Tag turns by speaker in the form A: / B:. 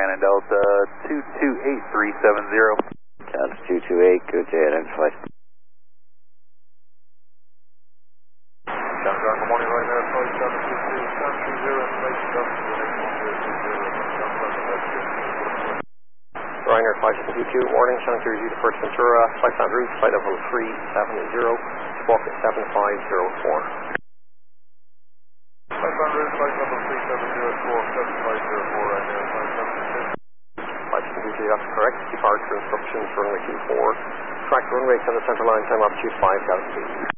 A: China Delta 228370.
B: Delta 228, good day, identified.
C: China Ground, good morning, right there, flight 722, 730, information, Ryanair flight 722, warning, China Clear to First Ventura, flight en route, flight level 370, squawk 7504. Flight en route, flight level 370, squawk 7504, Ryanair flight 722. Flight 722, that's correct, departure instructions, runway 24, track runway to the centre line, time altitude 5,000 feet.